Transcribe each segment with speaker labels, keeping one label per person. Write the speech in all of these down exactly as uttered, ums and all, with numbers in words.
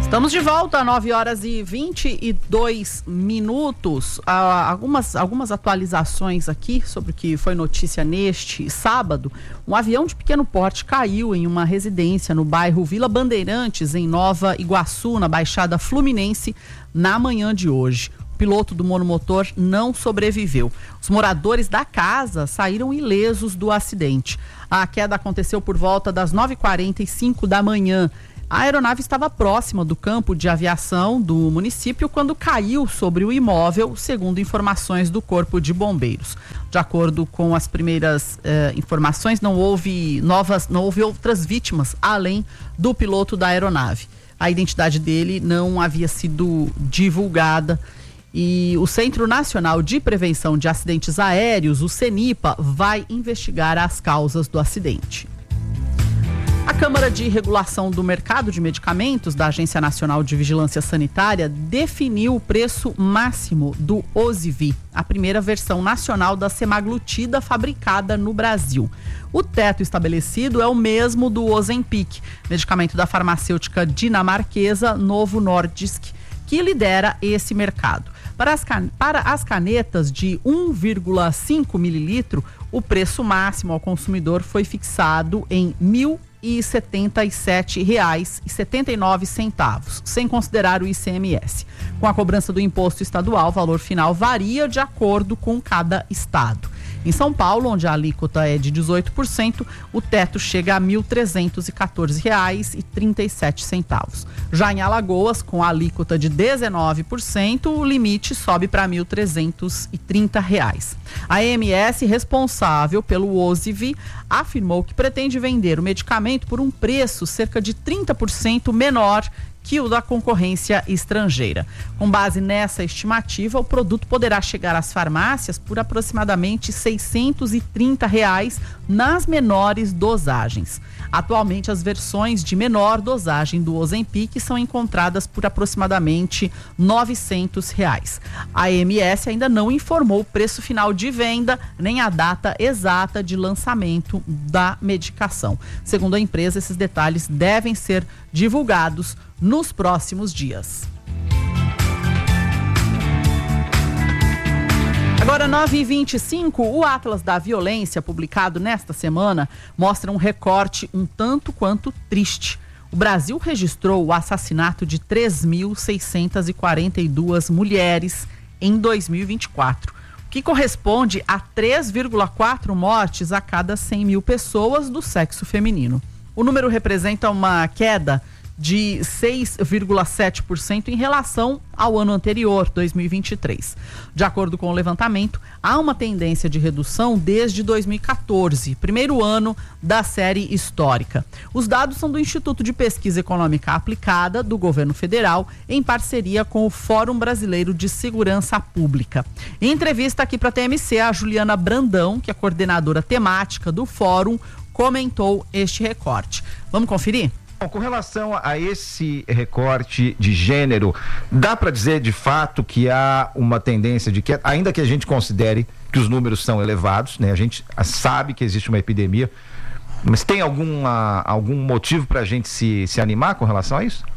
Speaker 1: Estamos de volta a nove horas e vinte e dois minutos. Ah, algumas, algumas atualizações aqui sobre o que foi notícia neste sábado. Um avião de pequeno porte caiu em uma residência no bairro Vila Bandeirantes, em Nova Iguaçu, na Baixada Fluminense, na manhã de hoje. O piloto do monomotor não sobreviveu. Os moradores da casa saíram ilesos do acidente. A queda aconteceu por volta das nove e quarenta e cinco da manhã. A aeronave estava próxima do campo de aviação do município quando caiu sobre o imóvel, segundo informações do Corpo de Bombeiros. De acordo com as primeiras eh, informações, não houve novas, não houve outras vítimas além do piloto da aeronave. A identidade dele não havia sido divulgada. E o Centro Nacional de Prevenção de Acidentes Aéreos, o CENIPA, vai investigar as causas do acidente. A Câmara de Regulação do Mercado de Medicamentos da Agência Nacional de Vigilância Sanitária definiu o preço máximo do Ozivy, a primeira versão nacional da semaglutida fabricada no Brasil. O teto estabelecido é o mesmo do Ozempic, medicamento da farmacêutica dinamarquesa Novo Nordisk, que lidera esse mercado. Para as, can... Para as canetas de um vírgula cinco mililitro, o preço máximo ao consumidor foi fixado em mil e setenta e sete reais e setenta e nove centavos, sem considerar o I C M S. Com a cobrança do imposto estadual, o valor final varia de acordo com cada estado. Em São Paulo, onde a alíquota é de dezoito por cento, o teto chega a mil trezentos e quatorze reais e trinta e sete centavos. Já em Alagoas, com a alíquota de dezenove por cento, o limite sobe para mil trezentos e trinta reais. A A M S, responsável pelo Ozivy, afirmou que pretende vender o medicamento por um preço cerca de trinta por cento menor que o da concorrência estrangeira. Com base nessa estimativa, o produto poderá chegar às farmácias por aproximadamente seiscentos e trinta reais nas menores dosagens. Atualmente, as versões de menor dosagem do Ozempic são encontradas por aproximadamente novecentos reais. A A M S ainda não informou o preço final de venda, nem a data exata de lançamento da medicação. Segundo a empresa, esses detalhes devem ser divulgados nos próximos dias. Agora, nove e vinte e cinco, o Atlas da Violência, publicado nesta semana, mostra um recorte um tanto quanto triste. O Brasil registrou o assassinato de três mil seiscentos e quarenta e duas mulheres em dois mil e vinte e quatro, o que corresponde a três vírgula quatro mortes a cada cem mil pessoas do sexo feminino. O número representa uma queda de seis vírgula sete por cento em relação ao ano anterior, dois mil e vinte e três. De acordo com o levantamento, há uma tendência de redução desde dois mil e quatorze, primeiro ano da série histórica. Os dados são do Instituto de Pesquisa Econômica Aplicada do Governo Federal, em parceria com o Fórum Brasileiro de Segurança Pública. Em entrevista aqui para a T M C, a Juliana Brandão, que é coordenadora temática do Fórum, comentou este recorte. Vamos conferir?
Speaker 2: Com relação a esse recorte de gênero, dá para dizer de fato que há uma tendência de que, ainda que a gente considere que os números são elevados, né? A gente sabe que existe uma epidemia, mas tem alguma, algum motivo para a gente se, se animar com relação a isso?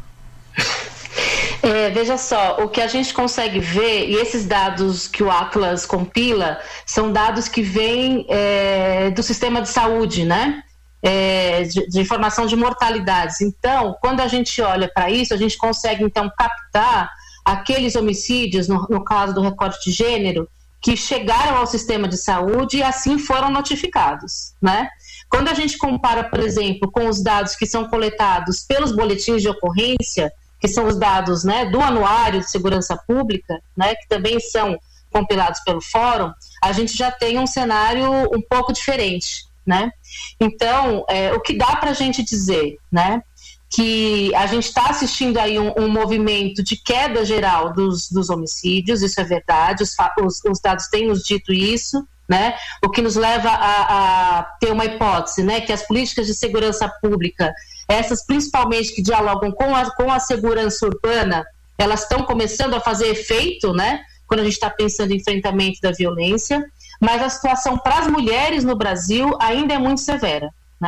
Speaker 3: É, veja só, o que a gente consegue ver, e esses dados que o Atlas compila, são dados que vêm é, do sistema de saúde, né? É, de, de informação de mortalidades. Então, quando a gente olha para isso, a gente consegue então captar aqueles homicídios, no, no caso do recorte de gênero, que chegaram ao sistema de saúde e assim foram notificados, né? Quando a gente compara, por exemplo, com os dados que são coletados pelos boletins de ocorrência, que são os dados, né, do Anuário de Segurança Pública, né, que também são compilados pelo Fórum, a gente já tem um cenário um pouco diferente, né? Então, é, o que dá para a gente dizer, né, que a gente está assistindo aí um, um movimento de queda geral dos, dos homicídios, isso é verdade, os, os, os dados têm nos dito isso, né, o que nos leva a, a ter uma hipótese, né, que as políticas de segurança pública, essas principalmente que dialogam com a, com a segurança urbana, elas estão começando a fazer efeito, né, quando a gente está pensando em enfrentamento da violência, mas a situação para as mulheres no Brasil ainda é muito severa, né?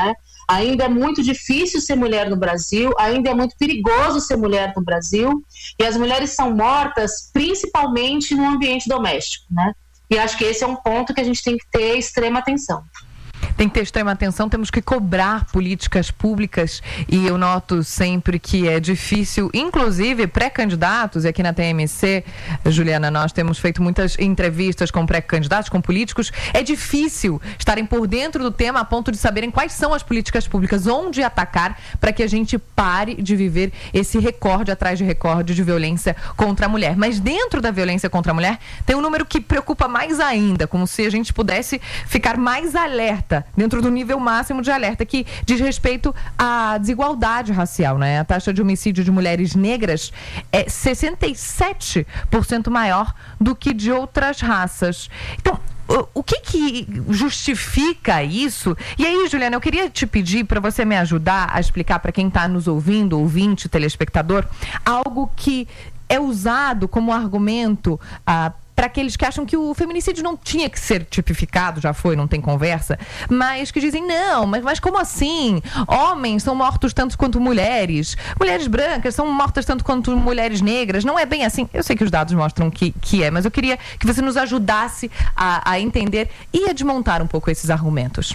Speaker 3: Ainda é muito difícil ser mulher no Brasil, ainda é muito perigoso ser mulher no Brasil, e as mulheres são mortas principalmente no ambiente doméstico, né? E acho que esse é um ponto que a gente tem que ter extrema atenção.
Speaker 4: Tem que ter extrema atenção, temos que cobrar políticas públicas, e eu noto sempre que é difícil, inclusive pré-candidatos, e aqui na T M C, Juliana, nós temos feito muitas entrevistas com pré-candidatos, com políticos, é difícil estarem por dentro do tema a ponto de saberem quais são as políticas públicas, onde atacar, para que a gente pare de viver esse recorde atrás de recorde de violência contra a mulher. Mas dentro da violência contra a mulher, tem um número que preocupa mais ainda, como se a gente pudesse ficar mais alerta, dentro do nível máximo de alerta, que diz respeito à desigualdade racial, né? A taxa de homicídio de mulheres negras é sessenta e sete por cento maior do que de outras raças. Então, o que que justifica isso? E aí, Juliana, eu queria te pedir para você me ajudar a explicar para quem está nos ouvindo, ouvinte, telespectador, algo que é usado como argumento ah, para aqueles que acham que o feminicídio não tinha que ser tipificado, já foi, não tem conversa, mas que dizem, não, mas, mas como assim? Homens são mortos tanto quanto mulheres, mulheres brancas são mortas tanto quanto mulheres negras, não é bem assim. Eu sei que os dados mostram que, que é, mas eu queria que você nos ajudasse a, a entender e a desmontar um pouco esses argumentos.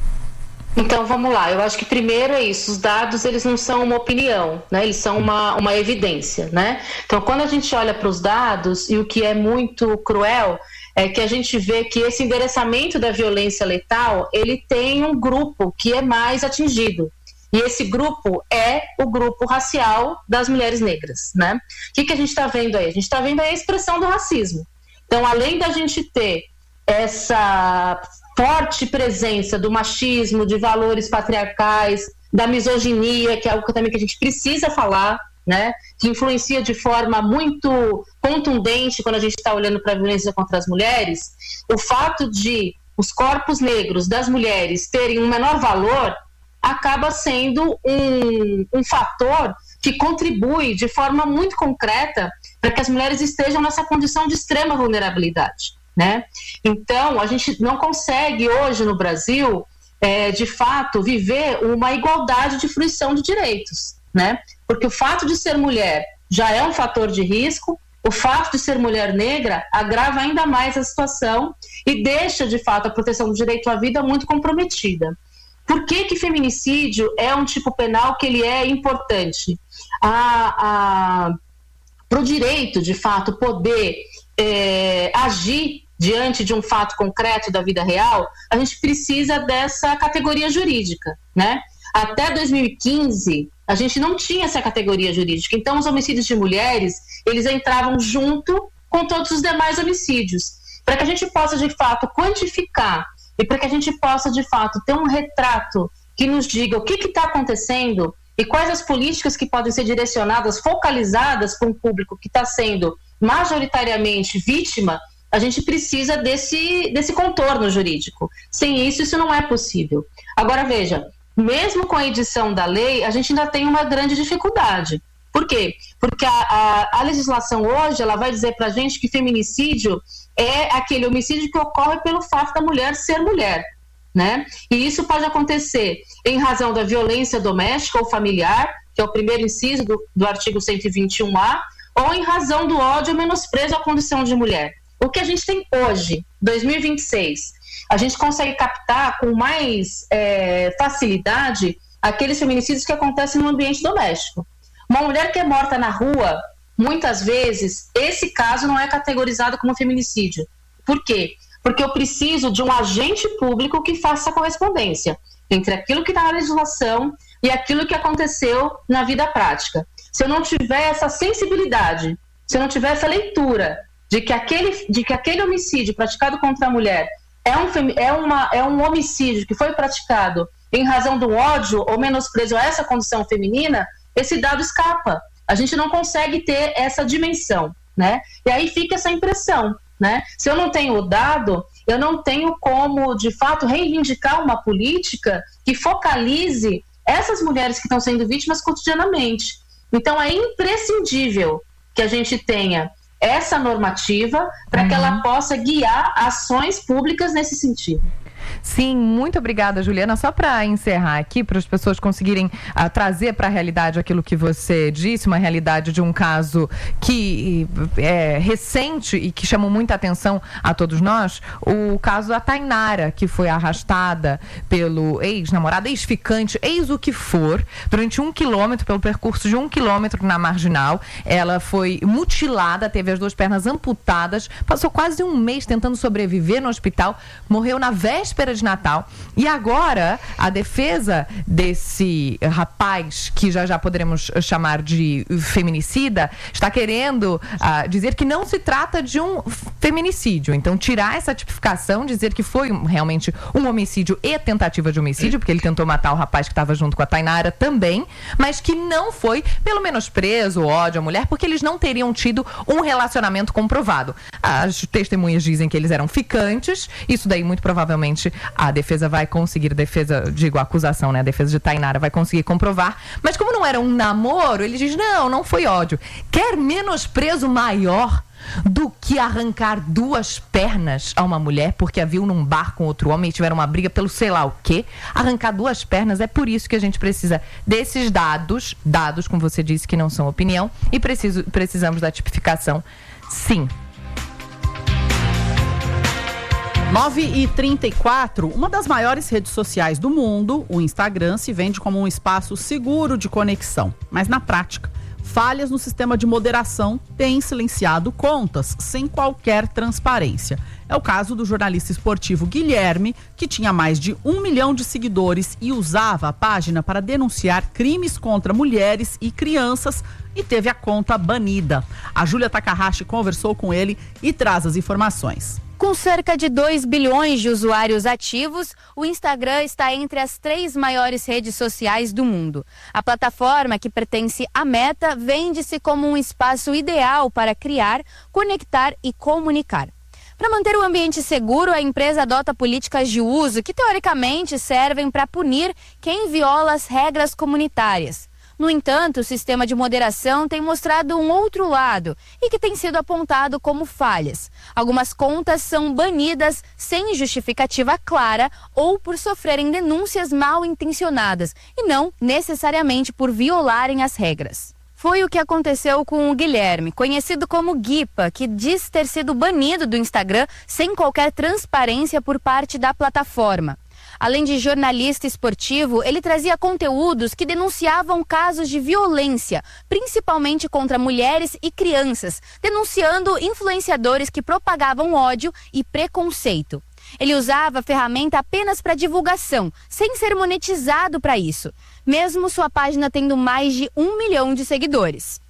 Speaker 3: Então, vamos lá. Eu acho que primeiro é isso. Os dados, eles não são uma opinião, né? Eles são uma, uma evidência, né? Então, quando a gente olha para os dados, e o que é muito cruel é que a gente vê que esse endereçamento da violência letal, ele tem um grupo que é mais atingido. E esse grupo é o grupo racial das mulheres negras, né? O que, que a gente está vendo aí? A gente está vendo aí a expressão do racismo. Então, além da gente ter essa forte presença do machismo, de valores patriarcais, da misoginia, que é algo também que a gente precisa falar, né? Que influencia de forma muito contundente quando a gente está olhando para a violência contra as mulheres. O fato de os corpos negros das mulheres terem um menor valor acaba sendo um, um fator que contribui de forma muito concreta para que as mulheres estejam nessa condição de extrema vulnerabilidade, né? Então, a gente não consegue hoje no Brasil, é, de fato, viver uma igualdade de fruição de direitos, né? Porque o fato de ser mulher já é um fator de risco, o fato de ser mulher negra agrava ainda mais a situação e deixa, de fato, a proteção do direito à vida muito comprometida. Por que que feminicídio é um tipo penal que ele é importante? Para o direito, de fato, poder é, agir diante de um fato concreto da vida real, a gente precisa dessa categoria jurídica, né? Até dois mil e quinze, a gente não tinha essa categoria jurídica, então os homicídios de mulheres, eles entravam junto com todos os demais homicídios. Para que a gente possa, de fato, quantificar e para que a gente possa, de fato, ter um retrato que nos diga o que está acontecendo e quais as políticas que podem ser direcionadas, focalizadas para um público que está sendo majoritariamente vítima, a gente precisa desse, desse contorno jurídico. Sem isso, isso não é possível. Agora, veja, mesmo com a edição da lei, a gente ainda tem uma grande dificuldade. Por quê? Porque a, a, a legislação hoje, ela vai dizer para a gente que feminicídio é aquele homicídio que ocorre pelo fato da mulher ser mulher, né? E isso pode acontecer em razão da violência doméstica ou familiar, que é o primeiro inciso do, do artigo cento e vinte e um A, ou em razão do ódio ou menosprezo à condição de mulher. O que a gente tem hoje, dois mil e vinte e seis, a gente consegue captar com mais é, facilidade aqueles feminicídios que acontecem no ambiente doméstico. Uma mulher que é morta na rua, muitas vezes, esse caso não é categorizado como feminicídio. Por quê? Porque eu preciso de um agente público que faça essa correspondência entre aquilo que está na legislação e aquilo que aconteceu na vida prática. Se eu não tiver essa sensibilidade, se eu não tiver essa leitura de que aquele, de que aquele homicídio praticado contra a mulher é um, é, uma, é um homicídio que foi praticado em razão do ódio ou menosprezo a essa condição feminina, esse dado escapa. A gente não consegue ter essa dimensão, né? E aí fica essa impressão, né? Se eu não tenho o dado, eu não tenho como, de fato, reivindicar uma política que focalize essas mulheres que estão sendo vítimas cotidianamente. Então é imprescindível que a gente tenha essa normativa para uhum. que ela possa guiar ações públicas nesse sentido.
Speaker 4: Sim, muito obrigada, Juliana. Só para encerrar aqui, para as pessoas conseguirem uh, trazer para a realidade aquilo que você disse, uma realidade de um caso que é recente e que chamou muita atenção a todos nós, o caso da Tainara, que foi arrastada pelo ex-namorado, ex-ficante, ex o que for, durante um quilômetro, pelo percurso de um quilômetro na Marginal. Ela foi mutilada, teve as duas pernas amputadas, passou quase um mês tentando sobreviver no hospital, morreu na véspera de Natal. E agora, a defesa desse rapaz, que já já poderemos chamar de feminicida, está querendo uh, dizer que não se trata de um feminicídio. Então, tirar essa tipificação, dizer que foi um, realmente um homicídio e tentativa de homicídio, porque ele tentou matar o rapaz que estava junto com a Tainara também, mas que não foi pelo menosprezo, ódio à mulher, porque eles não teriam tido um relacionamento comprovado. As testemunhas dizem que eles eram ficantes, isso daí muito provavelmente a defesa vai conseguir, defesa, digo, a acusação, né, a defesa de Tainara vai conseguir comprovar, mas como não era um namoro, ele diz, não, não foi ódio. Quer menosprezo maior do que arrancar duas pernas a uma mulher porque a viu num bar com outro homem e tiveram uma briga pelo sei lá o quê? Arrancar duas pernas, é por isso que a gente precisa desses dados, dados, como você disse, que não são opinião, e preciso, precisamos da tipificação, sim.
Speaker 1: nove e trinta e quatro, uma das maiores redes sociais do mundo, o Instagram, se vende como um espaço seguro de conexão. Mas na prática, falhas no sistema de moderação têm silenciado contas sem qualquer transparência. É o caso do jornalista esportivo Guilherme, que tinha mais de um milhão de seguidores e usava a página para denunciar crimes contra mulheres e crianças e teve a conta banida. A Júlia Takahashi conversou com ele e traz as informações.
Speaker 5: Com cerca de dois bilhões de usuários ativos, o Instagram está entre as três maiores redes sociais do mundo. A plataforma, que pertence à Meta, vende-se como um espaço ideal para criar, conectar e comunicar. Para manter o ambiente seguro, a empresa adota políticas de uso que, teoricamente, servem para punir quem viola as regras comunitárias. No entanto, o sistema de moderação tem mostrado um outro lado e que tem sido apontado como falhas. Algumas contas são banidas sem justificativa clara ou por sofrerem denúncias mal intencionadas e não necessariamente por violarem as regras. Foi o que aconteceu com o Guilherme, conhecido como Guipa, que diz ter sido banido do Instagram sem qualquer transparência por parte da plataforma. Além de jornalista esportivo, ele trazia conteúdos que denunciavam casos de violência, principalmente contra mulheres e crianças, denunciando influenciadores que propagavam ódio e preconceito. Ele usava a ferramenta apenas para divulgação, sem ser monetizado para isso, mesmo sua página tendo mais de um milhão de seguidores.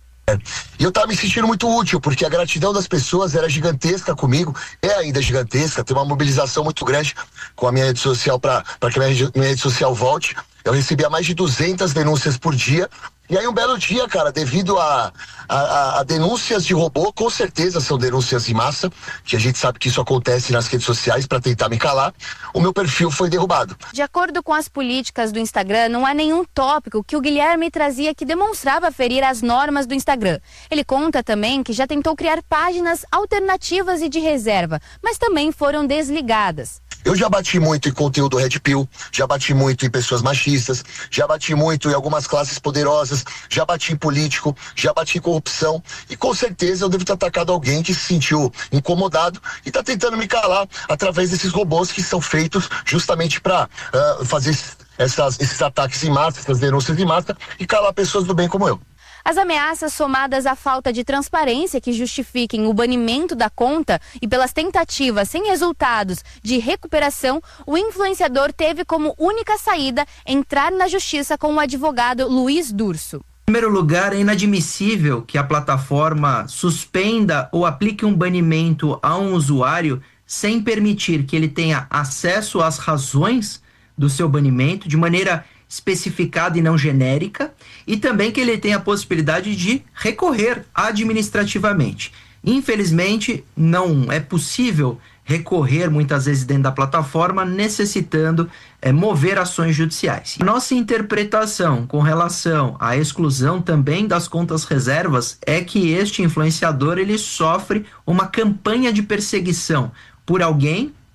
Speaker 6: E eu tava me sentindo muito útil, porque a gratidão das pessoas era gigantesca comigo, é ainda gigantesca, tem uma mobilização muito grande com a minha rede social para que a minha, minha rede social volte. Eu recebia mais de duzentas denúncias por dia. E aí um belo dia, cara, devido a, a, a denúncias de robô, com certeza são denúncias em massa, que a gente sabe que isso acontece nas redes sociais para tentar me calar, o meu perfil foi derrubado.
Speaker 5: De acordo com as políticas do Instagram, não há nenhum tópico que o Guilherme trazia que demonstrava ferir as normas do Instagram. Ele conta também que já tentou criar páginas alternativas e de reserva, mas também foram desligadas.
Speaker 6: Eu já bati muito em conteúdo Red Pill, já bati muito em pessoas machistas, já bati muito em algumas classes poderosas, já bati em político, já bati em corrupção e com certeza eu devo ter atacado alguém que se sentiu incomodado e está tentando me calar através desses robôs que são feitos justamente para uh, fazer essas, esses ataques em massa, essas denúncias em massa e calar pessoas do bem como eu.
Speaker 5: As ameaças somadas à falta de transparência que justifiquem o banimento da conta e pelas tentativas sem resultados de recuperação, o influenciador teve como única saída entrar na justiça com o advogado Luiz Durso.
Speaker 7: Em primeiro lugar, é inadmissível que a plataforma suspenda ou aplique um banimento a um usuário sem permitir que ele tenha acesso às razões do seu banimento de maneira especificada e não genérica, e também que ele tenha a possibilidade de recorrer administrativamente. Infelizmente, não é possível recorrer muitas vezes dentro da plataforma, necessitando é, mover ações judiciais. Nossa interpretação com relação à exclusão também das contas reservas é que este influenciador ele sofre uma campanha de perseguição por alguém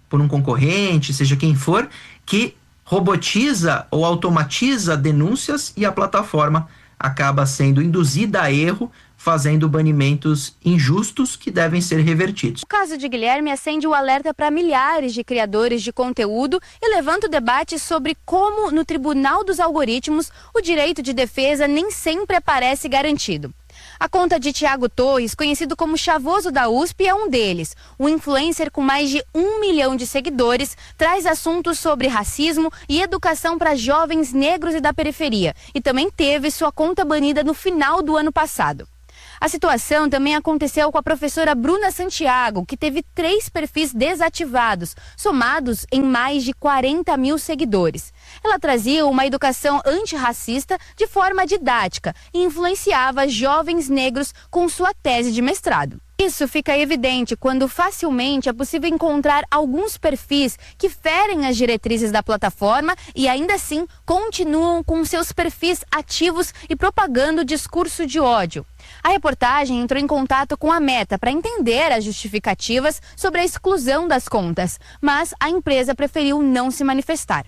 Speaker 7: por um concorrente, seja quem for, que robotiza ou automatiza denúncias e a plataforma acaba sendo induzida a erro, fazendo banimentos injustos que devem ser revertidos.
Speaker 5: O caso de Guilherme acende o alerta para milhares de criadores de conteúdo e levanta o debate sobre como, no Tribunal dos Algoritmos, o direito de defesa nem sempre aparece garantido. A conta de Tiago Torres, conhecido como Chavoso da U S P, é um deles. O influencer com mais de um milhão de seguidores traz assuntos sobre racismo e educação para jovens negros e da periferia. E também teve sua conta banida no final do ano passado. A situação também aconteceu com a professora Bruna Santiago, que teve três perfis desativados, somados em mais de quarenta mil seguidores. Ela trazia uma educação antirracista de forma didática e influenciava jovens negros com sua tese de mestrado. Isso fica evidente quando facilmente é possível encontrar alguns perfis que ferem as diretrizes da plataforma e ainda assim continuam com seus perfis ativos e propagando o discurso de ódio. A reportagem entrou em contato com a Meta para entender as justificativas sobre a exclusão das contas, mas a empresa preferiu não se manifestar.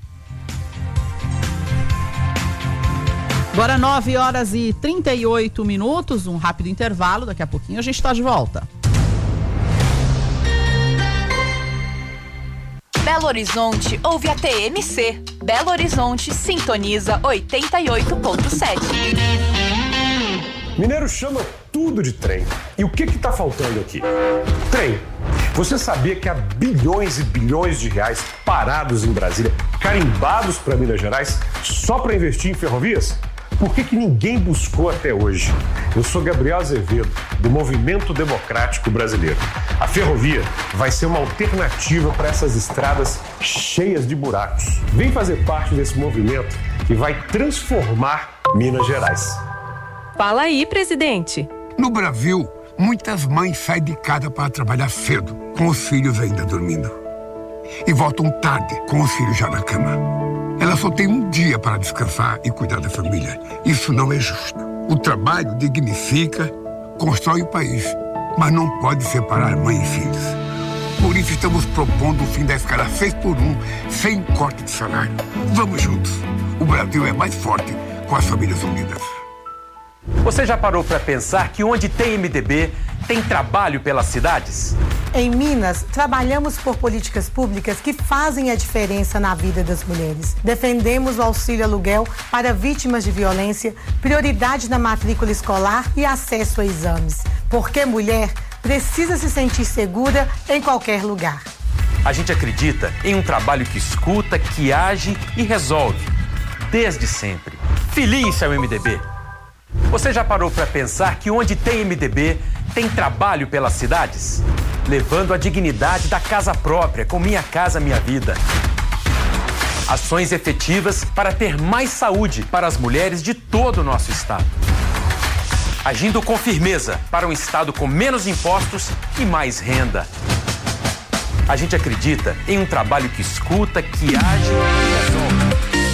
Speaker 1: Agora nove horas e trinta e oito minutos, um rápido intervalo, daqui a pouquinho a gente está de volta.
Speaker 8: Belo Horizonte ouve a T M C. Belo Horizonte sintoniza oitenta e oito ponto sete.
Speaker 9: Mineiro chama tudo de trem. E o que que tá faltando aqui? Trem. Você sabia que há bilhões e bilhões de reais parados em Brasília, carimbados para Minas Gerais, só para investir em ferrovias? Por que que ninguém buscou até hoje? Eu sou Gabriel Azevedo, do Movimento Democrático Brasileiro. A ferrovia vai ser uma alternativa para essas estradas cheias de buracos. Vem fazer parte desse movimento que vai transformar Minas Gerais.
Speaker 10: Fala aí, presidente.
Speaker 11: No Brasil, muitas mães saem de casa para trabalhar cedo, com os filhos ainda dormindo. E voltam tarde, com os filhos já na cama. Ela só tem um dia para descansar e cuidar da família. Isso não é justo. O trabalho dignifica, constrói o país, mas não pode separar mãe e filhos. Por isso estamos propondo o fim da escala seis por um, sem corte de salário. Vamos juntos. O Brasil é mais forte com as famílias unidas.
Speaker 12: Você já parou para pensar que onde tem M D B, tem trabalho pelas cidades?
Speaker 13: Em Minas, trabalhamos por políticas públicas que fazem a diferença na vida das mulheres. Defendemos o auxílio aluguel para vítimas de violência, prioridade na matrícula escolar e acesso a exames. Porque mulher precisa se sentir segura em qualquer lugar.
Speaker 12: A gente acredita em um trabalho que escuta, que age e resolve. Desde sempre. Filie-se ao M D B. Você já parou para pensar que onde tem M D B, tem trabalho pelas cidades? Levando a dignidade da casa própria, com Minha Casa Minha Vida. Ações efetivas para ter mais saúde para as mulheres de todo o nosso estado. Agindo com firmeza para um estado com menos impostos e mais renda. A gente acredita em um trabalho que escuta, que age e resolve.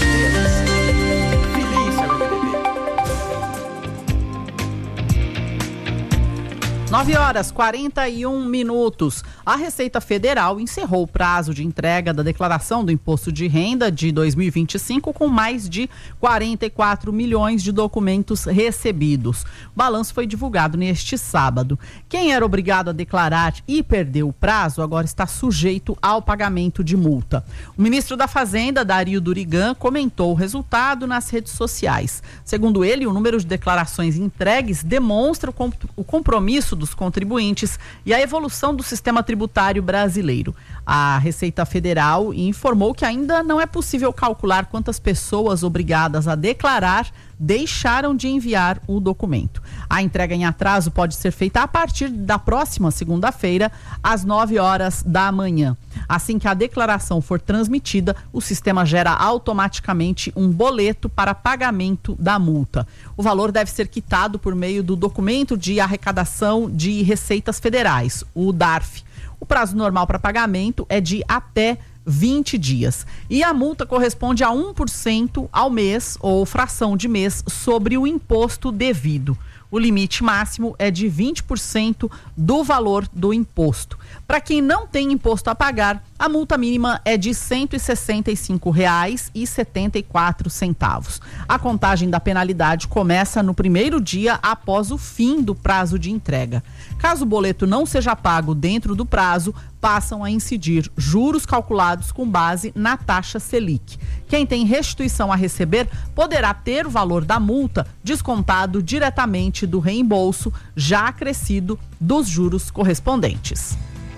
Speaker 1: nove horas e quarenta e um minutos. A Receita Federal encerrou o prazo de entrega da declaração do Imposto de Renda de dois mil e vinte e cinco com mais de quarenta e quatro milhões de documentos recebidos. O balanço foi divulgado neste sábado. Quem era obrigado a declarar e perdeu o prazo agora está sujeito ao pagamento de multa. O ministro da Fazenda, Dario Durigan, comentou o resultado nas redes sociais. Segundo ele, o número de declarações entregues demonstra o, comp- o compromisso dos contribuintes e a evolução do sistema tributário brasileiro. A Receita Federal informou que ainda não é possível calcular quantas pessoas obrigadas a declarar deixaram de enviar o documento. A entrega em atraso pode ser feita a partir da próxima segunda-feira, às nove horas da manhã. Assim que a declaração for transmitida, o sistema gera automaticamente um boleto para pagamento da multa. O valor deve ser quitado por meio do documento de arrecadação de receitas federais, o D A R F. O prazo normal para pagamento é de até vinte dias. E a multa corresponde a um por cento ao mês ou fração de mês sobre o imposto devido. O limite máximo é de vinte por cento do valor do imposto. Para quem não tem imposto a pagar, a multa mínima é de cento e sessenta e cinco reais e setenta e quatro centavos. A contagem da penalidade começa no primeiro dia após o fim do prazo de entrega. Caso o boleto não seja pago dentro do prazo, passam a incidir juros calculados com base na taxa Selic. Quem tem restituição a receber poderá ter o valor da multa descontado diretamente do reembolso, já acrescido dos juros correspondentes.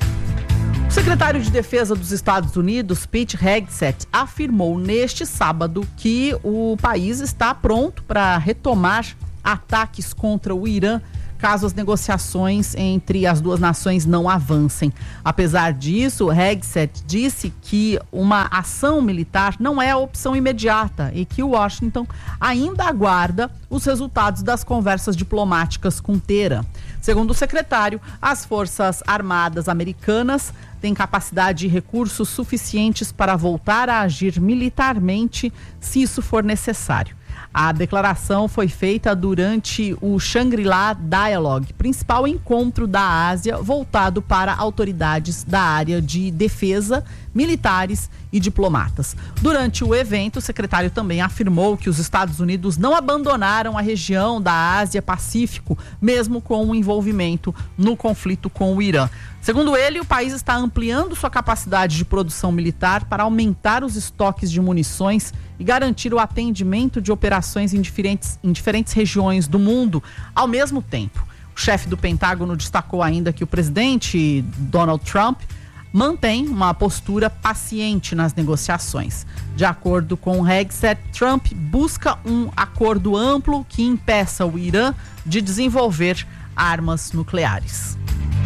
Speaker 1: O secretário de Defesa dos Estados Unidos, Pete Hegseth, afirmou neste sábado que o país está pronto para retomar ataques contra o Irã caso as negociações entre as duas nações não avancem. Apesar disso, Hegseth disse que uma ação militar não é a opção imediata e que Washington ainda aguarda os resultados das conversas diplomáticas com Teherã. Segundo o secretário, as Forças Armadas americanas têm capacidade e recursos suficientes para voltar a agir militarmente se isso for necessário. A declaração foi feita durante o Shangri-La Dialogue, principal encontro da Ásia voltado para autoridades da área de defesa, militares e diplomatas. Durante o evento, o secretário também afirmou que os Estados Unidos não abandonaram a região da Ásia-Pacífico, mesmo com o envolvimento no conflito com o Irã. Segundo ele, o país está ampliando sua capacidade de produção militar para aumentar os estoques de munições e garantir o atendimento de operações em diferentes, em diferentes regiões do mundo ao mesmo tempo. O chefe do Pentágono destacou ainda que o presidente Donald Trump mantém uma postura paciente nas negociações. De acordo com Hegseth, Trump busca um acordo amplo que impeça o Irã de desenvolver armas nucleares.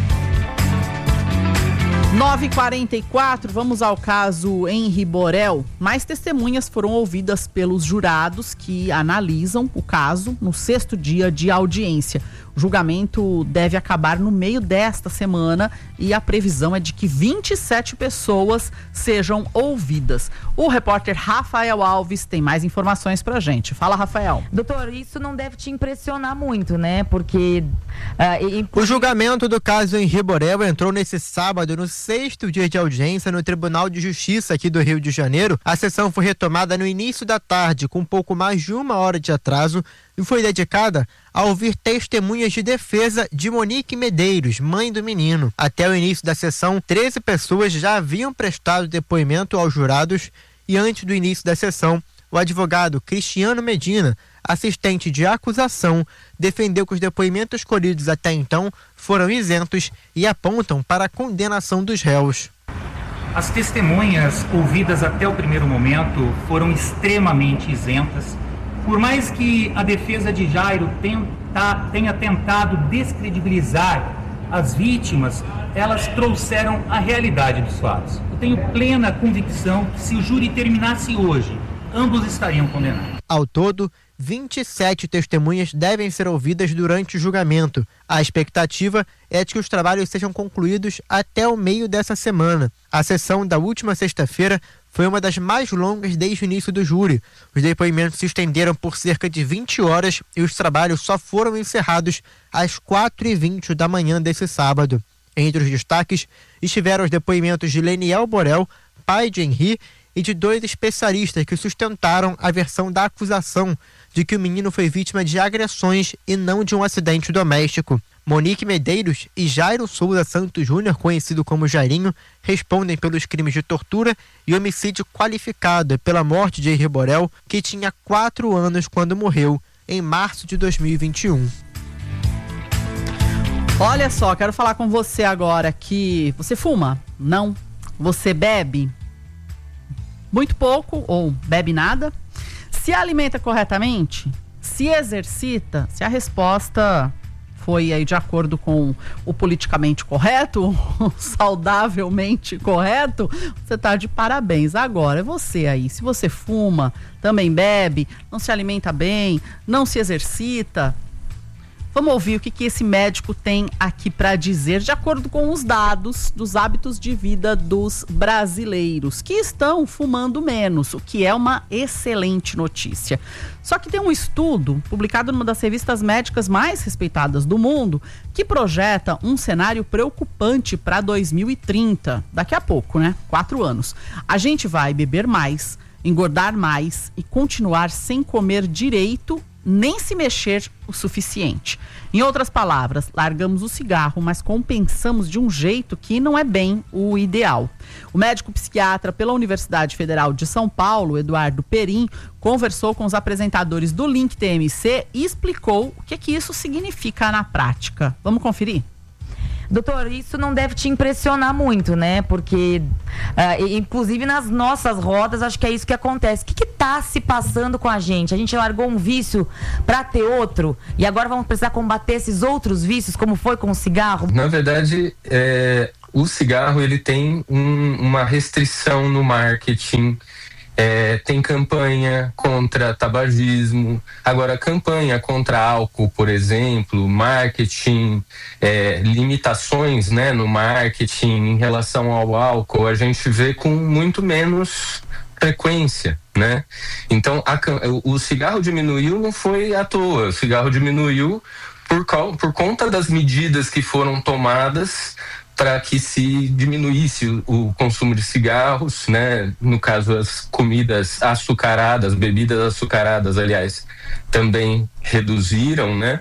Speaker 1: nove e quarenta e quatro, vamos ao caso Henri Borel. Mais testemunhas foram ouvidas pelos jurados que analisam o caso no sexto dia de audiência. O julgamento deve acabar no meio desta semana e a previsão é de que vinte e sete pessoas sejam ouvidas. O repórter Rafael Alves tem mais informações pra gente. Fala, Rafael.
Speaker 14: Doutor, isso não deve te impressionar muito, né? Porque... Uh, e...
Speaker 15: O julgamento do caso Henri Borel entrou nesse sábado no sexto dia de audiência no Tribunal de Justiça aqui do Rio de Janeiro. A sessão foi retomada no início da tarde, com um pouco mais de uma hora de atraso, e foi dedicada a ouvir testemunhas de defesa de Monique Medeiros, mãe do menino. Até o início da sessão, treze pessoas já haviam prestado depoimento aos jurados e antes do início da sessão, o advogado Cristiano Medina, assistente de acusação, defendeu que os depoimentos colhidos até então foram isentos e apontam para a condenação dos réus.
Speaker 16: As testemunhas ouvidas até o primeiro momento foram extremamente isentas. Por mais que a defesa de Jairo tenta, tenha tentado descredibilizar as vítimas, elas trouxeram a realidade dos fatos. Eu tenho plena convicção que se o júri terminasse hoje, ambos estariam condenados.
Speaker 15: Ao todo, vinte e sete testemunhas devem ser ouvidas durante o julgamento. A expectativa é de que os trabalhos sejam concluídos até o meio dessa semana. A sessão da última sexta-feira foi uma das mais longas desde o início do júri. Os depoimentos se estenderam por cerca de vinte horas e os trabalhos só foram encerrados às quatro e vinte da manhã desse sábado. Entre os destaques estiveram os depoimentos de Leniel Borel, pai de Henri, e de dois especialistas que sustentaram a versão da acusação de que o menino foi vítima de agressões e não de um acidente doméstico. Monique Medeiros e Jairo Souza Santos Júnior, conhecido como Jairinho, respondem pelos crimes de tortura e homicídio qualificado pela morte de Henri Borel, que tinha quatro anos quando morreu, em março de dois mil e vinte e um.
Speaker 1: Olha só, quero falar com você agora que você fuma? Não. Você bebe? Muito pouco ou bebe nada? Se alimenta corretamente? Se exercita? Se a resposta foi aí de acordo com o politicamente correto, o saudavelmente correto, você está de parabéns. Agora, você aí, se você fuma, também bebe, não se alimenta bem, não se exercita, Vamos ouvir o que, que esse médico tem aqui para dizer, de acordo com os dados dos hábitos de vida dos brasileiros, que estão fumando menos, o que é uma excelente notícia. Só que tem um estudo publicado numa das revistas médicas mais respeitadas do mundo que projeta um cenário preocupante para dois mil e trinta, daqui a pouco, né? Quatro anos. A gente vai beber mais, engordar mais e continuar sem comer direito, nem se mexer o suficiente. Em outras palavras, largamos o cigarro, mas compensamos de um jeito que não é bem o ideal. O médico psiquiatra pela Universidade Federal de São Paulo, Eduardo Perim, conversou com os apresentadores do Link T M C e explicou o que, que isso significa na prática. Vamos conferir?
Speaker 14: Doutor, isso não deve te impressionar muito, né? Porque, uh, inclusive nas nossas rodas, acho que é isso que acontece. O que está se passando com a gente? A gente largou um vício para ter outro e agora vamos precisar combater esses outros vícios, como foi com o cigarro?
Speaker 17: Na verdade, é, o cigarro ele tem um, uma restrição no marketing. É, tem campanha contra tabagismo, agora campanha contra álcool, por exemplo, marketing, é, limitações, né, no marketing em relação ao álcool, a gente vê com muito menos frequência, né? Então a, o cigarro diminuiu não foi à toa, o cigarro diminuiu por, por conta das medidas que foram tomadas para que se diminuísse o, o consumo de cigarros, né? No caso, as comidas açucaradas, bebidas açucaradas, aliás, também reduziram, né?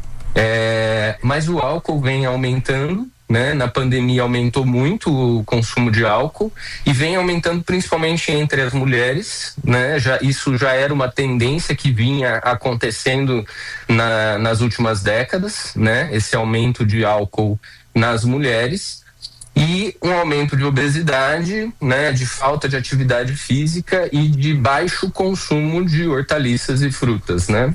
Speaker 17: É, mas o álcool vem aumentando, né? Na pandemia aumentou muito o consumo de álcool e vem aumentando principalmente entre as mulheres, né? Já, isso já era uma tendência que vinha acontecendo na, nas últimas décadas, né? Esse aumento de álcool nas mulheres e um aumento de obesidade, né, de falta de atividade física e de baixo consumo de hortaliças e frutas, né?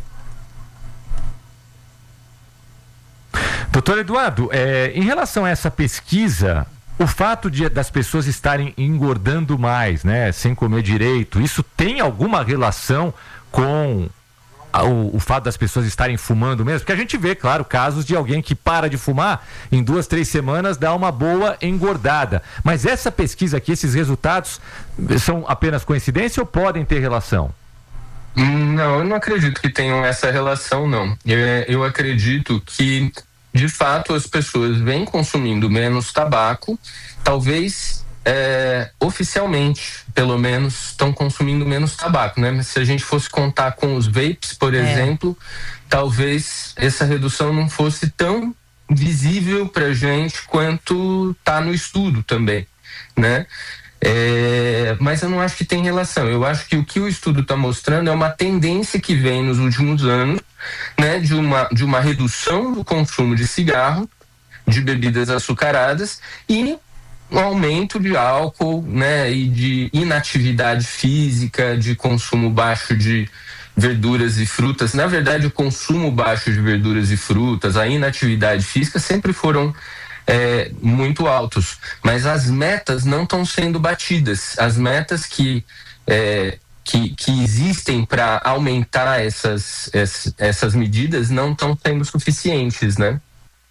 Speaker 18: Doutor Eduardo, é, em relação a essa pesquisa, o fato de, das pessoas estarem engordando mais, né, sem comer direito, isso tem alguma relação com O, o fato das pessoas estarem fumando mesmo? Porque a gente vê, claro, casos de alguém que para de fumar, em duas, três semanas dá uma boa engordada. Mas essa pesquisa aqui, esses resultados, são apenas coincidência ou podem ter relação?
Speaker 17: Não, eu não acredito que tenham essa relação, não. Eu, eu acredito que, de fato, as pessoas vêm consumindo menos tabaco, talvez... É, oficialmente, pelo menos, estão consumindo menos tabaco, né? Mas se a gente fosse contar com os vapes, por é. exemplo, talvez essa redução não fosse tão visível pra gente quanto tá no estudo também, né? É, mas eu não acho que tem relação. Eu acho que o que o estudo está mostrando é uma tendência que vem nos últimos anos, né? De uma, de uma redução do consumo de cigarro, de bebidas açucaradas e um aumento de álcool, né, e de inatividade física, de consumo baixo de verduras e frutas. Na verdade, o consumo baixo de verduras e frutas, a inatividade física sempre foram é, muito altos, mas as metas não estão sendo batidas. As metas que, é, que, que existem para aumentar essas, essas, essas medidas não estão sendo suficientes, né?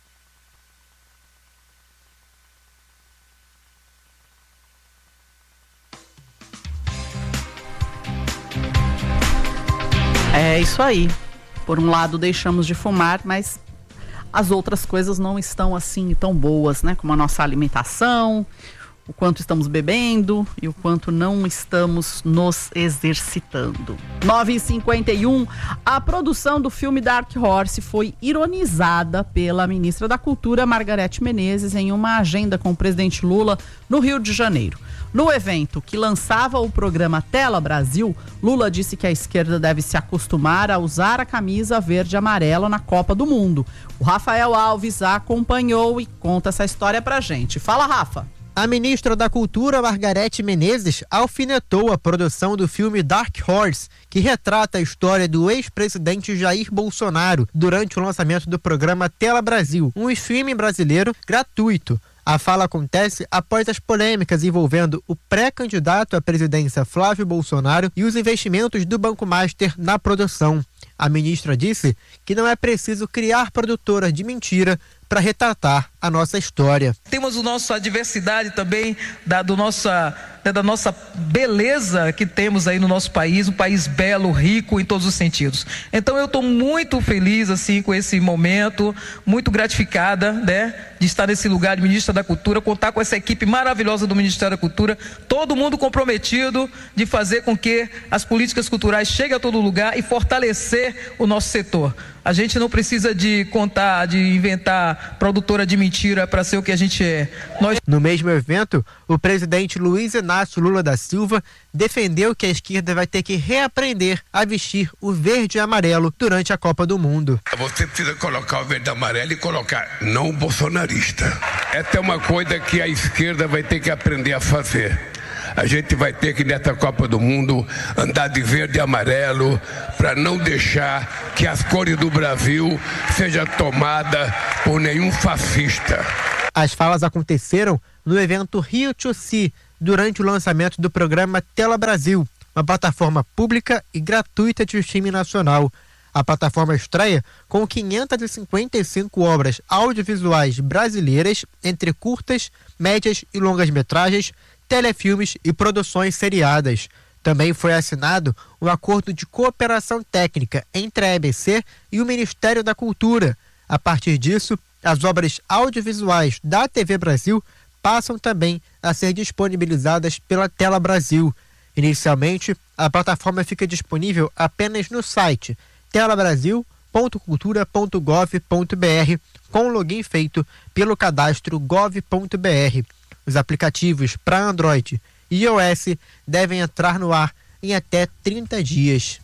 Speaker 1: É isso aí. Por um lado, deixamos de fumar, mas as outras coisas não estão assim tão boas, né? Como a nossa alimentação, o quanto estamos bebendo e o quanto não estamos nos exercitando. nove e cinquenta e um, a produção do filme Dark Horse foi ironizada pela ministra da Cultura, Margarete Menezes, em uma agenda com o presidente Lula no Rio de Janeiro. No evento que lançava o programa Tela Brasil, Lula disse que a esquerda deve se acostumar a usar a camisa verde e amarela na Copa do Mundo. O Rafael Alves acompanhou e conta essa história pra gente. Fala, Rafa.
Speaker 15: A ministra da Cultura, Margarete Menezes, alfinetou a produção do filme Dark Horse, que retrata a história do ex-presidente Jair Bolsonaro durante o lançamento do programa Tela Brasil, um streaming brasileiro gratuito. A fala acontece após as polêmicas envolvendo o pré-candidato à presidência Flávio Bolsonaro e os investimentos do Banco Master na produção. A ministra disse que não é preciso criar produtoras de mentira para retratar a nossa história.
Speaker 19: Temos a nossa diversidade também, da, do nossa, da nossa beleza que temos aí no nosso país, um país belo, rico em todos os sentidos. Então eu estou muito feliz assim com esse momento, muito gratificada, né, de estar nesse lugar de ministra da Cultura, contar com essa equipe maravilhosa do Ministério da Cultura, todo mundo comprometido de fazer com que as políticas culturais cheguem a todo lugar e fortalecer o nosso setor. A gente não precisa de contar, de inventar produtora de mentira para ser o que a gente é. Nós...
Speaker 15: No mesmo evento, o presidente Luiz Inácio Lula da Silva defendeu que a esquerda vai ter que reaprender a vestir o verde e amarelo durante a Copa do Mundo.
Speaker 11: Você precisa colocar o verde e amarelo e colocar não bolsonarista. Essa é uma coisa que a esquerda vai ter que aprender a fazer. A gente vai ter que, nessa Copa do Mundo, andar de verde e amarelo para não deixar que as cores do Brasil sejam tomadas por nenhum fascista.
Speaker 15: As falas aconteceram no evento Rio to See, durante o lançamento do programa Tela Brasil, uma plataforma pública e gratuita de streaming nacional. A plataforma estreia com quinhentas e cinquenta e cinco obras audiovisuais brasileiras, entre curtas, médias e longas metragens, telefilmes e produções seriadas. Também foi assinado um acordo de cooperação técnica entre a E B C e o Ministério da Cultura. A partir disso, as obras audiovisuais da T V Brasil passam também a ser disponibilizadas pela Tela Brasil. Inicialmente, a plataforma fica disponível apenas no site tela brasil ponto cultura ponto gov ponto br, com login feito pelo cadastro gov ponto br. Os aplicativos para Android e iOS devem entrar no ar em até trinta dias.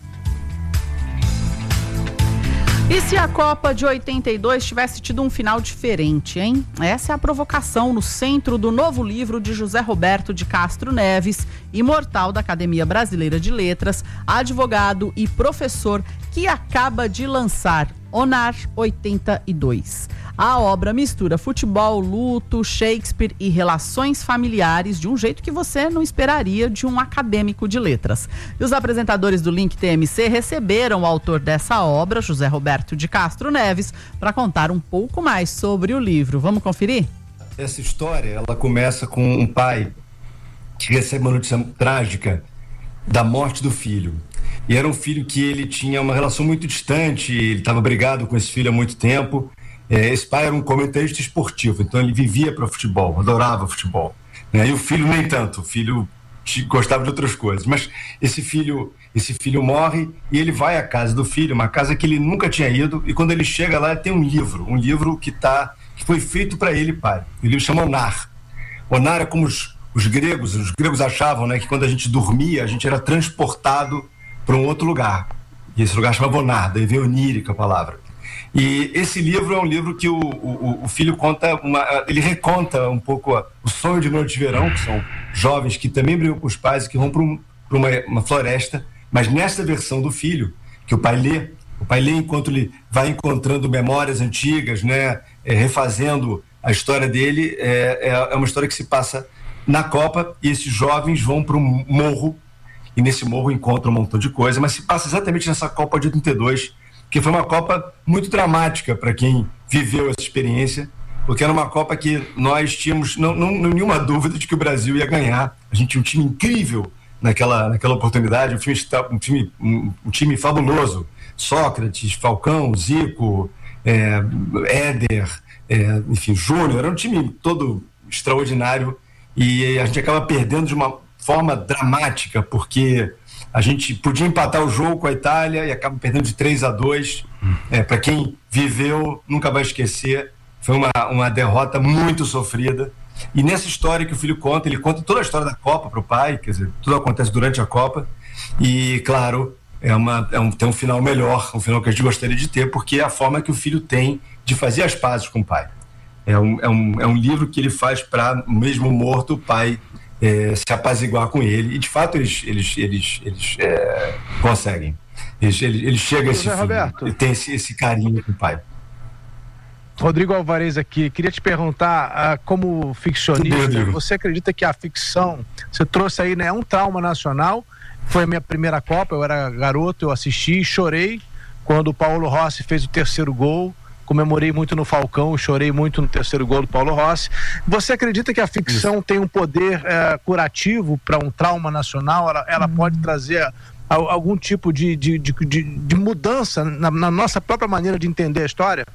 Speaker 1: E se a Copa de oitenta e dois tivesse tido um final diferente, hein? Essa é a provocação no centro do novo livro de José Roberto de Castro Neves, imortal da Academia Brasileira de Letras, advogado e professor, que acaba de lançar Onar oitenta e dois. A obra mistura futebol, luto, Shakespeare e relações familiares de um jeito que você não esperaria de um acadêmico de letras. E os apresentadores do Link T M C receberam o autor dessa obra, José Roberto de Castro Neves, para contar um pouco mais sobre o livro. Vamos conferir?
Speaker 20: Essa história, ela começa com um pai que recebe uma notícia trágica da morte do filho. E era um filho que ele tinha uma relação muito distante, ele estava brigado com esse filho há muito tempo. É, esse pai era um comentarista esportivo, então ele vivia para futebol, adorava futebol, né? E o filho nem tanto, o filho gostava de outras coisas. Mas esse filho, esse filho morre e ele vai à casa do filho, uma casa que ele nunca tinha ido, e quando ele chega lá tem um livro, um livro que, tá, que foi feito para ele, pai. O livro chama Onar. Onar é como os, os gregos, os gregos achavam, né, que quando a gente dormia, a gente era transportado para um outro lugar. E esse lugar chamava Onar, daí veio onírica a palavra. E esse livro é um livro que o, o, o filho conta, uma, ele reconta um pouco a, o sonho de noite de verão, que são jovens que também brigam com os pais e que vão para um, uma, uma floresta, mas nessa versão do filho, que o pai lê, o pai lê enquanto ele vai encontrando memórias antigas, né, é, refazendo a história dele, é, é uma história que se passa na Copa, e esses jovens vão para um morro, e nesse morro encontram um montão de coisa, mas se passa exatamente nessa Copa de oitenta e dois, que foi uma Copa muito dramática para quem viveu essa experiência, porque era uma Copa que nós tínhamos não, não, nenhuma dúvida de que o Brasil ia ganhar. A gente tinha um time incrível naquela, naquela oportunidade, um time, um, time, um, um time fabuloso. Sócrates, Falcão, Zico, é, Éder, é, enfim, Júnior, era um time todo extraordinário, e a gente acaba perdendo de uma forma dramática, porque a gente podia empatar o jogo com a Itália e acaba perdendo de três a dois. É, para quem viveu, nunca vai esquecer. Foi uma, uma derrota muito sofrida. E nessa história que o filho conta, ele conta toda a história da Copa para o pai, quer dizer, tudo acontece durante a Copa. E, claro, é uma, é um, tem um final melhor, um final que a gente gostaria de ter, porque é a forma que o filho tem de fazer as pazes com o pai. É um, é um, é um livro que ele faz para, mesmo morto, o pai É, se apaziguar com ele, e de fato eles, eles, eles, eles é, conseguem. Eles, ele, ele chega a esse fim, ele tem esse, esse carinho com o pai.
Speaker 21: Rodrigo Alvarez aqui. Queria te perguntar, ah, como ficcionista, você acredita que a ficção, você trouxe aí, né, um trauma nacional? Foi a minha primeira Copa, eu era garoto, eu assisti e chorei quando o Paulo Rossi fez o terceiro gol. Comemorei muito no Falcão, chorei muito no terceiro gol do Paulo Rossi. Você acredita que a ficção Isso. tem um poder eh, curativo para um trauma nacional? Ela, ela hum. pode trazer a, algum tipo de, de, de, de, de mudança na, na nossa própria maneira de entender a história?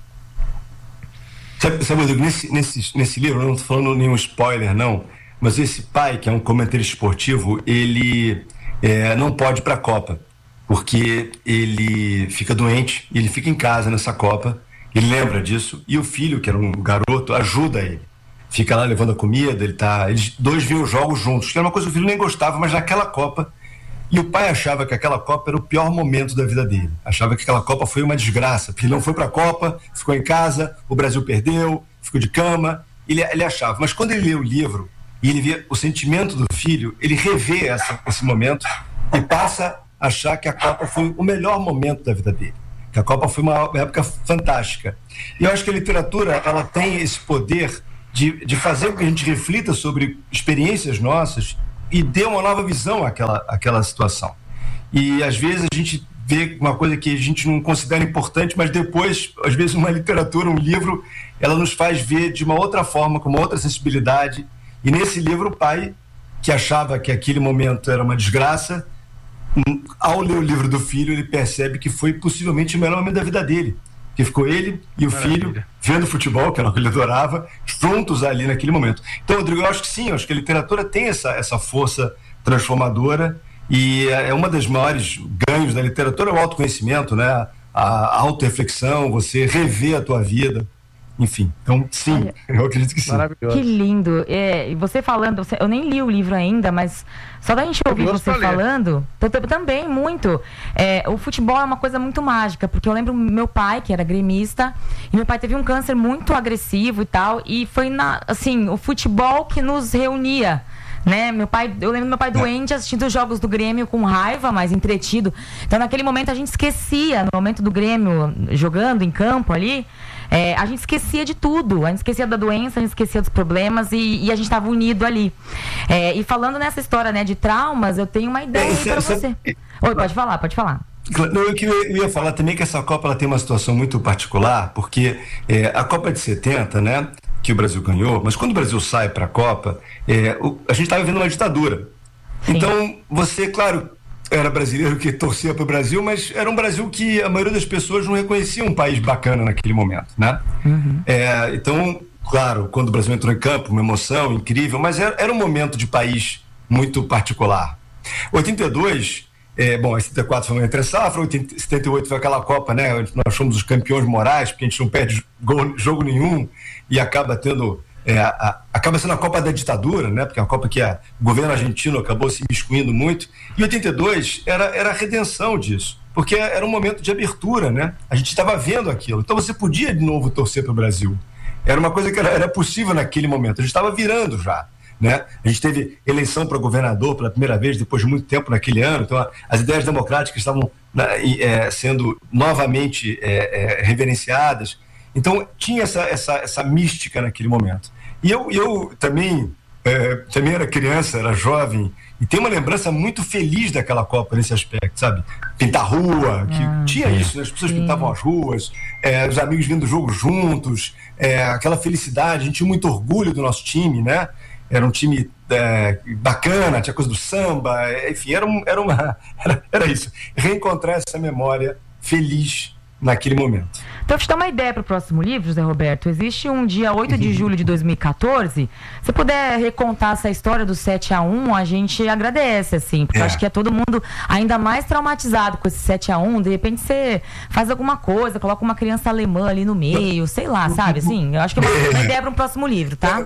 Speaker 20: Sabe, sabe Rodrigo, nesse, nesse, nesse livro, eu não estou falando nenhum spoiler, não, mas esse pai, que é um comentarista esportivo, ele é, não pode ir para a Copa, porque ele fica doente, ele fica em casa nessa Copa. Ele lembra disso, e o filho, que era um garoto, ajuda ele. Fica lá levando a comida, ele tá. Eles dois viam os jogos juntos, que era uma coisa que o filho nem gostava, mas naquela Copa. E o pai achava que aquela Copa era o pior momento da vida dele. Achava que aquela Copa foi uma desgraça, porque ele não foi pra Copa, ficou em casa, o Brasil perdeu, ficou de cama. Ele, ele achava. Mas quando ele lê o livro e ele vê o sentimento do filho, ele revê essa, esse momento e passa a achar que a Copa foi o melhor momento da vida dele. Que a Copa foi uma época fantástica. E eu acho que a literatura, ela tem esse poder de, de fazer com que a gente reflita sobre experiências nossas e dê uma nova visão àquela, àquela situação. E às vezes a gente vê uma coisa que a gente não considera importante, mas depois, às vezes uma literatura, um livro, ela nos faz ver de uma outra forma, com uma outra sensibilidade. E nesse livro o pai, que achava que aquele momento era uma desgraça, ao ler o livro do filho, ele percebe que foi possivelmente o melhor momento da vida dele, que ficou ele e o Maravilha. filho vendo futebol, que era o que ele adorava, juntos ali naquele momento. Então, Rodrigo, eu acho que sim, eu acho que a literatura tem essa, essa força transformadora, e é uma das maiores ganhos da literatura, é o autoconhecimento, né? A autorreflexão, você rever a tua vida. Enfim, então sim, Olha, eu acredito que sim.
Speaker 14: Que lindo. É, e você falando, você, eu nem li o livro ainda, mas só da gente ouvir você falando, também muito. É, o futebol é uma coisa muito mágica, porque eu lembro meu pai, que era gremista, e meu pai teve um câncer muito agressivo e tal, e foi na, assim, o futebol que nos reunia. Né? Meu pai, eu lembro do meu pai doente assistindo os jogos do Grêmio com raiva, mas entretido. Então naquele momento a gente esquecia, no momento do Grêmio jogando em campo ali, é, a gente esquecia de tudo. A gente esquecia da doença, a gente esquecia dos problemas, e, e a gente estava unido ali. É, e falando nessa história, né, de traumas, eu tenho uma ideia é, para você. Oi, pode falar, pode falar.
Speaker 20: Não, eu, eu ia falar também que essa Copa ela tem uma situação muito particular, porque é, a Copa de setenta, né, que o Brasil ganhou, mas quando o Brasil sai para a Copa, é, o, a gente estava vivendo uma ditadura. Sim. Então, você, claro, era brasileiro que torcia para o Brasil, mas era um Brasil que a maioria das pessoas não reconhecia um país bacana naquele momento, né? Uhum. É, então, claro, quando o Brasil entrou em campo, uma emoção incrível, mas era, era um momento de país muito particular. oitenta e dois... É, bom, a setenta e quatro foi uma entre safra, setenta e oito foi aquela Copa, né? Nós fomos os campeões morais, porque a gente não perde gol, jogo nenhum e acaba tendo. É, a, acaba sendo a Copa da ditadura, né? Porque é uma Copa que a, o governo argentino acabou se miscuindo muito. E oitenta e dois era, era a redenção disso, porque era um momento de abertura, né? A gente estava vendo aquilo. Então você podia de novo torcer para o Brasil. Era uma coisa que era, era possível naquele momento. A gente estava virando já. Né? A gente teve eleição para governador pela primeira vez depois de muito tempo naquele ano, então a, as ideias democráticas estavam é, sendo novamente é, é, reverenciadas, então tinha essa, essa, essa mística naquele momento. E eu, eu também, é, também era criança, era jovem, e tenho uma lembrança muito feliz daquela Copa nesse aspecto, sabe? Pintar rua, que ah, tinha sim. isso, né? As pessoas sim. pintavam as ruas, é, os amigos vendo o jogo juntos, é, aquela felicidade, a gente tinha muito orgulho do nosso time, né? Era um time é, bacana, tinha coisa do samba, enfim, era, um, era, uma, era, era isso. Reencontrar essa memória feliz naquele momento.
Speaker 14: Então, para te dar uma ideia para o próximo livro, José Roberto, existe um dia oito de julho de dois mil e quatorze. Se puder recontar essa história do sete a um, a gente agradece, assim, porque é. eu acho que é todo mundo ainda mais traumatizado com esse sete a um. De repente você faz alguma coisa, coloca uma criança alemã ali no meio, sei lá, sabe? Assim, eu acho que é uma, uma ideia para um próximo livro, tá?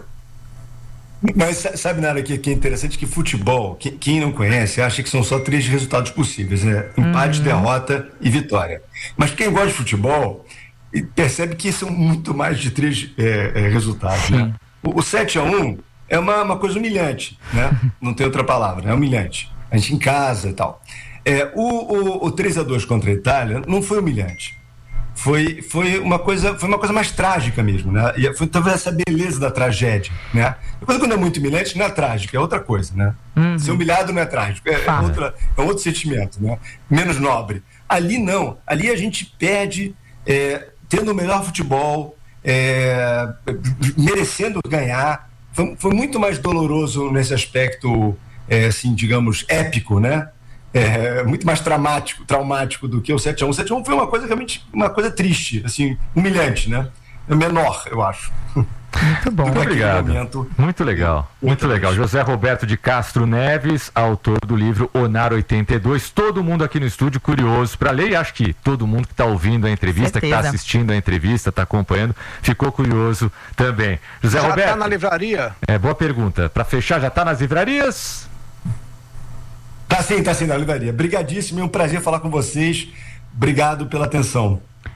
Speaker 20: Mas sabe nada que, que é interessante, que futebol, que, quem não conhece, acha que são só três resultados possíveis, né? Empate, uhum. derrota e vitória. Mas quem gosta de futebol percebe que são muito mais de três é, é, resultados, né? O, o sete a um é uma, uma coisa humilhante, né? Não tem outra palavra, é humilhante. A gente em casa e tal. É, o, o, o três a dois contra a Itália não foi humilhante. foi, foi, uma coisa, foi uma coisa mais trágica mesmo, né? E foi talvez essa beleza da tragédia, né? Depois, quando é muito humilhante, não é trágico, é outra coisa, né? Uhum. Ser humilhado não é trágico, é, é, outra, é outro sentimento, né? Menos nobre. Ali não, ali a gente perde é, tendo o melhor futebol, é, merecendo ganhar. Foi, foi muito mais doloroso nesse aspecto, é, assim, digamos, épico, né? É, muito mais traumático, traumático do que o sete a um. O sete a um foi uma coisa realmente, uma coisa triste, assim, humilhante, né? É menor, eu acho.
Speaker 18: Muito bom. Muito obrigado. Momento. Muito legal, muito legal. José Roberto de Castro Neves, autor do livro Onar oitenta e dois. Todo mundo aqui no estúdio curioso para ler, e acho que todo mundo que está ouvindo a entrevista, Certeza. que está assistindo a entrevista, está acompanhando, ficou curioso também. José
Speaker 21: já
Speaker 18: Roberto.
Speaker 21: Já está na livraria?
Speaker 18: É, boa pergunta. Para fechar, já está nas livrarias?
Speaker 20: Tá sim, tá sim, na livraria. Brigadíssimo, é um prazer falar com vocês. Obrigado pela atenção.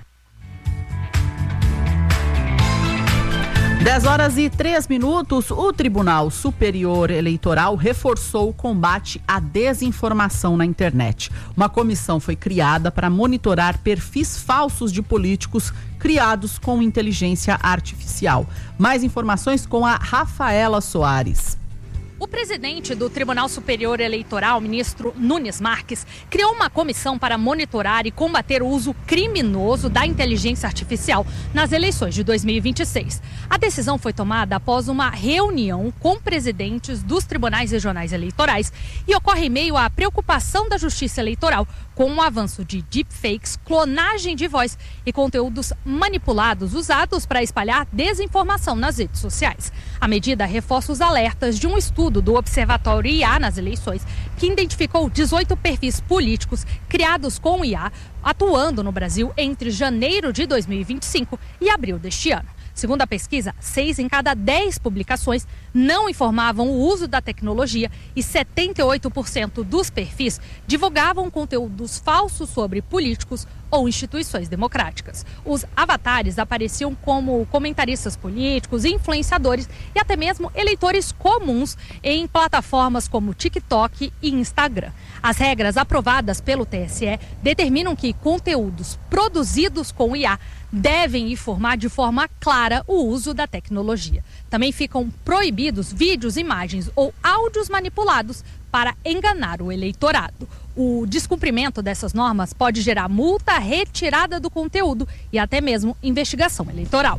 Speaker 1: dez horas e três minutos, o Tribunal Superior Eleitoral reforçou o combate à desinformação na internet. Uma comissão foi criada para monitorar perfis falsos de políticos criados com inteligência artificial. Mais informações com a Rafaela Soares.
Speaker 2: O presidente do Tribunal Superior Eleitoral, ministro Nunes Marques, criou uma comissão para monitorar e combater o uso criminoso da inteligência artificial nas eleições de dois mil e vinte e seis. A decisão foi tomada após uma reunião com presidentes dos tribunais regionais eleitorais e ocorre em meio à preocupação da Justiça Eleitoral com o avanço de deepfakes, clonagem de voz e conteúdos manipulados usados para espalhar desinformação nas redes sociais. A medida reforça os alertas de um estudo do Observatório I A nas eleições, que identificou dezoito perfis políticos criados com I A atuando no Brasil entre janeiro de dois mil e vinte e cinco e abril deste ano. Segundo a pesquisa, seis em cada dez publicações não informavam o uso da tecnologia e setenta e oito por cento dos perfis divulgavam conteúdos falsos sobre políticos ou instituições democráticas. Os avatares apareciam como comentaristas políticos, influenciadores e até mesmo eleitores comuns em plataformas como TikTok e Instagram. As regras aprovadas pelo T S E determinam que conteúdos produzidos com I A devem informar de forma clara o uso da tecnologia. Também ficam proibidos vídeos, imagens ou áudios manipulados para enganar o eleitorado. O descumprimento dessas normas pode gerar multa, retirada do conteúdo e até mesmo investigação eleitoral.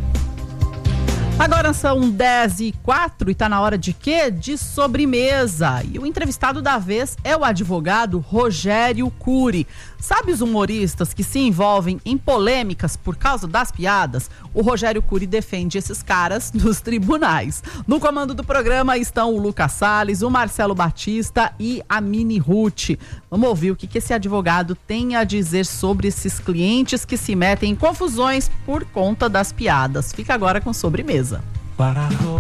Speaker 1: Agora são dez e quatro e está na hora de quê? De sobremesa. E o entrevistado da vez é o advogado Rogério Cury. Sabe os humoristas que se envolvem em polêmicas por causa das piadas? O Rogério Cury defende esses caras nos tribunais. No comando do programa estão o Lucas Salles, o Marcelo Batista e a Mini Ruth. Vamos ouvir o que, que esse advogado tem a dizer sobre esses clientes que se metem em confusões por conta das piadas. Fica agora com sobremesa.
Speaker 22: Para